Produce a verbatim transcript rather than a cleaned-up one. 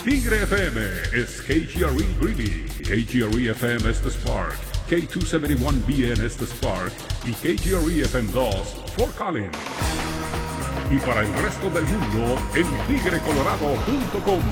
Tigre F M es K G R E Greeley, K G R E F M es The Spark, K doscientos setenta y uno B N es The Spark y K G R E F M dos Fort Collins. Y para el resto del mundo en tigre colorado punto com.